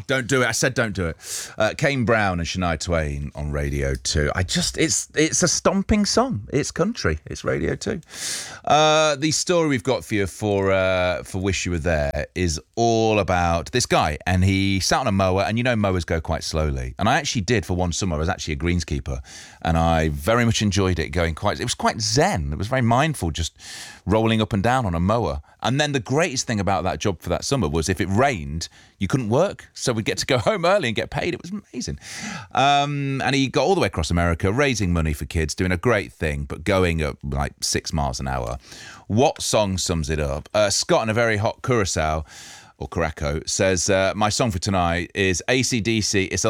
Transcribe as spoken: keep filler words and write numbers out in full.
don't do it. I said don't do it. Uh, Kane Brown and Shania Twain on Radio two. I just, it's it's a stomping song. It's country. It's Radio two. Uh, the story we've got for you for, uh, for Wish You Were There is all about this guy. And he sat on a mower, and you know mowers go quite slowly. And I actually did for one summer. I was actually a greenskeeper, and I very much enjoyed it going quite, it was quite zen. It was very mindful, just rolling up and down on a mower. And then the greatest thing about that job for that summer was if it rained, you couldn't work. So we'd get to go home early and get paid. It was amazing. Um, and he got all the way across America, raising money for kids, doing a great thing, but going at like six miles an hour. What song sums it up? Uh, Scott in a very hot Curacao, or Curaçao, says, uh, my song for tonight is A C D C, It's a